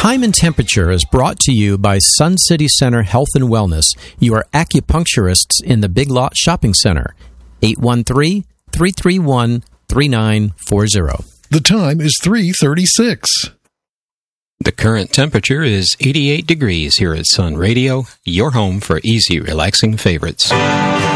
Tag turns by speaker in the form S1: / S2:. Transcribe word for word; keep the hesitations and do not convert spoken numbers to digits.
S1: Time and Temperature is brought to you by Sun City Center Health and Wellness, your acupuncturists in the Big Lot Shopping Center. eight one three, three three one, three nine four zero.
S2: The time is three thirty-six.
S3: The current temperature is eighty-eight degrees here at Sun Radio, your home for easy, relaxing favorites.